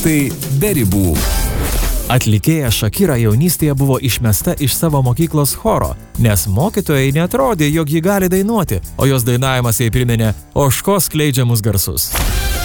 Tai Be ribų. Atlikėja Shakira jaunystėje buvo išmesta iš savo mokyklos choro, nes mokytojai neatrodė, jog ji gali dainuoti, o jos dainavimas jai priminė ožkos skleidžiamus garsus.